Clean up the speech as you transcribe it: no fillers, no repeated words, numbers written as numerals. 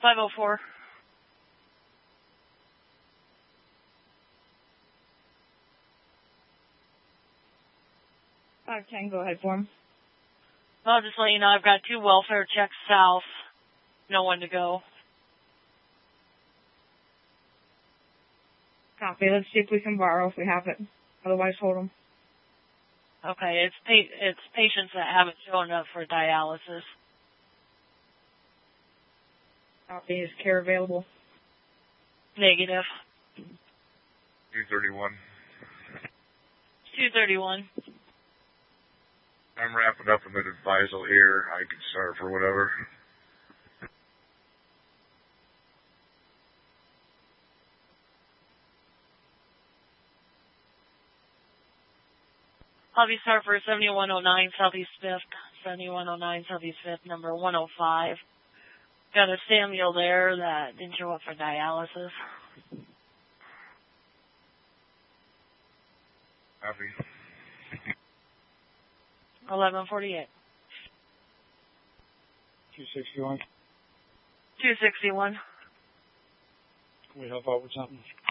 504. 510, go ahead for him. I'll just let you know I've got 2 welfare checks south. No one to go. Copy. Let's see if we can borrow if we have it. Otherwise, hold them. Okay, it's patients that haven't shown up for dialysis. Copy. Is care available? Negative. 231. 231. I'm wrapping up a mid-advisal here. I can start for whatever. Lobby start for 7109 Southeast 5th. 7109 Southeast 5th, number 105. Got a Samuel there that didn't show up for dialysis. Copy. 1148. 261. 261. Can we help out with something?